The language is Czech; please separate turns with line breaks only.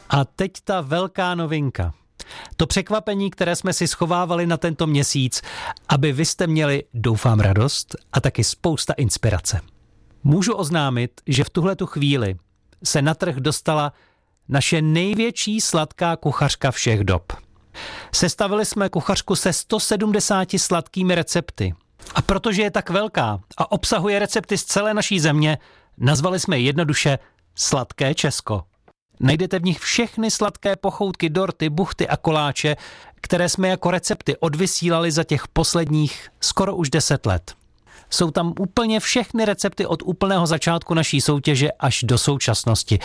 A teď ta velká novinka. To překvapení, které jsme si schovávali na tento měsíc, aby vy jste měli, doufám, radost a taky spousta inspirace. Můžu oznámit, že v tuhletu chvíli se na trh dostala naše největší sladká kuchařka všech dob. Sestavili jsme kuchařku se 170 sladkými recepty. A protože je tak velká a obsahuje recepty z celé naší země, nazvali jsme ji jednoduše Sladké Česko. Najdete v nich všechny sladké pochoutky, dorty, buchty a koláče, které jsme jako recepty odvysílali za těch posledních skoro už 10 let. Jsou tam úplně všechny recepty od úplného začátku naší soutěže až do současnosti.